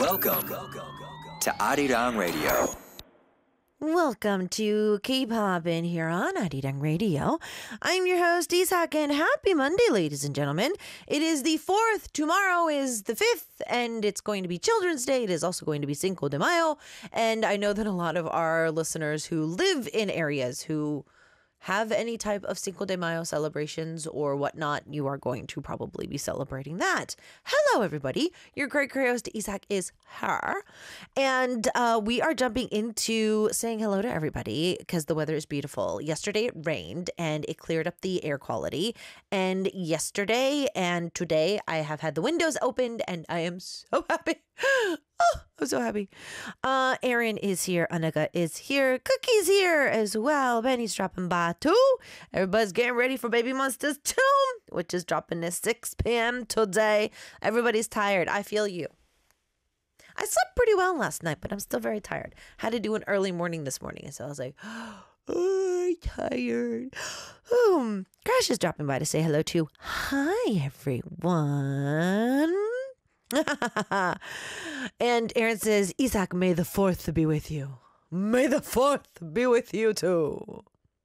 Welcome to Arirang Radio. Welcome to K-Pop in here on Arirang Radio. I'm your host, Isak, and happy Monday, ladies and gentlemen. It is the 4th, tomorrow is the 5th, and it's going to be Children's Day. It is also going to be Cinco de Mayo, and I know that a lot of our listeners who live in areas who have any type of Cinco de Mayo celebrations or whatnot, you are going to probably be celebrating that. Hello, everybody. Your great host, Isak, is her. And we are jumping into saying hello to everybody because the weather is beautiful. Yesterday it rained and it cleared up the air quality. And yesterday and today I have had the windows opened and I am so happy. Oh, I'm so happy. Aaron is here. Anaka is here. Cookie's here as well. Benny's dropping by too. Everybody's getting ready for Baby Monsters 2, which is dropping at 6 p.m. today. Everybody's tired. I feel you. I slept pretty well last night, but I'm still very tired. Had to do an early morning this morning, so I was like, oh, I'm tired. Crash is dropping by to say hello too. Hi, everyone. And Aaron says, Isak, may the 4th be with you. May the 4th be with you too.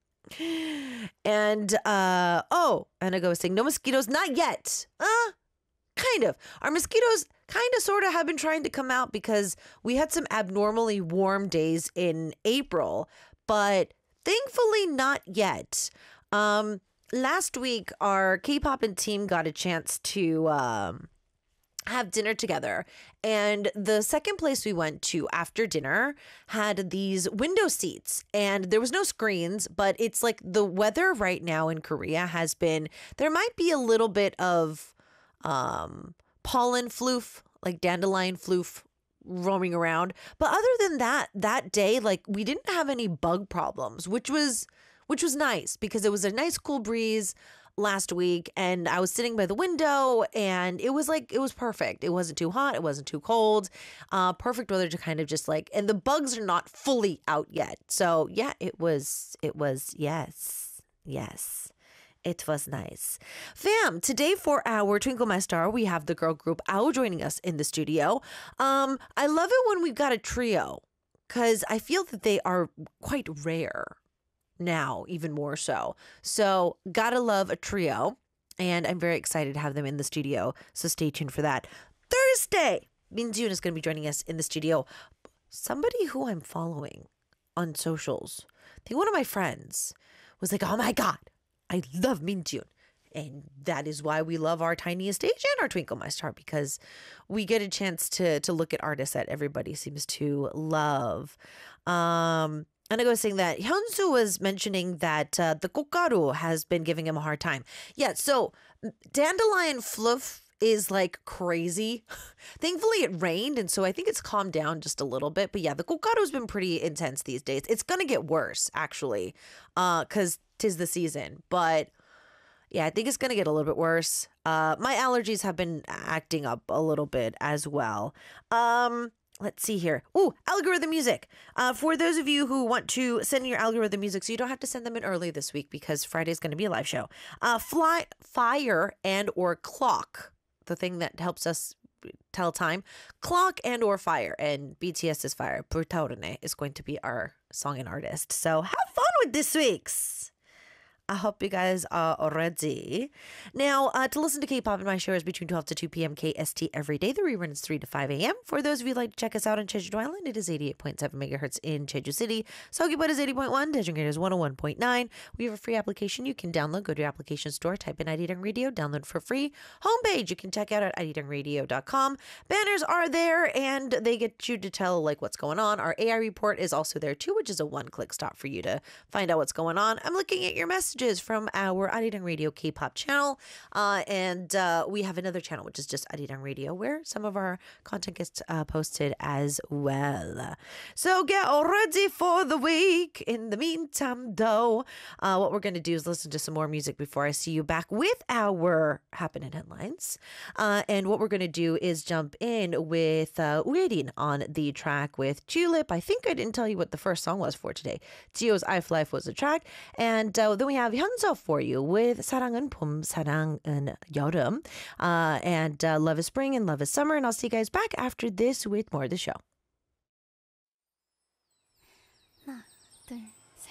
And Anago was saying, no mosquitoes, not yet. Kind of. Our mosquitoes kind of sort of have been trying to come out because we had some abnormally warm days in April, but thankfully not yet. Last week, our K-pop and team got a chance to have dinner together, and the second place we went to after dinner had these window seats, and there was no screens, but it's like the weather right now in Korea has been, there might be a little bit of pollen floof, like dandelion floof roaming around, but other than that day, like, we didn't have any bug problems, which was nice because it was a nice cool breeze last week, and I was sitting by the window, and it was perfect. It wasn't too hot, it wasn't too cold, perfect weather to kind of just like, and the bugs are not fully out yet. So yeah, it was yes, it was nice. Fam, today for our Twinkle My Star, we have the girl group OW joining us in the studio. I love it when we've got a trio because I feel that they are quite rare now, even more so. So gotta love a trio, and I'm very excited to have them in the studio, so stay tuned for that. Thursday, Min Jun is going to be joining us in the studio. Somebody who I'm following on socials, I think one of my friends was like, oh my god, I love Min Jun. And that is why we love our Tiniest Stage and our Twinkle My Star, because we get a chance to look at artists that everybody seems to love. And I was saying that Hyunsu was mentioning that the Kokkaru has been giving him a hard time. Yeah, so dandelion fluff is like crazy. Thankfully it rained, and so I think it's calmed down just a little bit. But yeah, the Kokkaru's been pretty intense these days. It's going to get worse, actually, because 'tis the season. But yeah, I think it's going to get a little bit worse. My allergies have been acting up a little bit as well. Let's see here. Ooh, algorithm music. For those of you who want to send in your algorithm music, so you don't have to send them in early this week because Friday is going to be a live show. Fire and or clock, the thing that helps us tell time. Clock and or fire, and BTS is Fire. Burtaorune is going to be our song and artist. So have fun with this week's. I hope you guys are ready. Now, to listen to K-Pop in my show is between 12 to 2 p.m. KST every day. The rerun is 3 to 5 a.m. For those of you who like to check us out on Jeju Island, it is 88.7 megahertz in Jeju City. Seogwipo is 80.1. Daejeon is 101.9. We have a free application you can download. Go to your application store, type in Arirang Radio, download for free. Homepage you can check out at arirangradio.com. Banners are there, and they get you to tell like what's going on. Our AI report is also there too, which is a one-click stop for you to find out what's going on. I'm looking at your messages from our Arirang Radio K-pop channel, and we have another channel which is just Arirang Radio where some of our content gets posted as well. So get ready for the week. In the meantime, though, what we're going to do is listen to some more music before I see you back with our Happening Headlines. And what we're going to do is jump in with Uerin on the track with Tulip. I think I didn't tell you what the first song was for today. Gio's I Life was the track, and then we have have Hyunseo for you with 사랑은 봄, 사랑은 여름. And Love is Spring and Love is Summer. And I'll see you guys back after this with more of the show. 하나, 둘,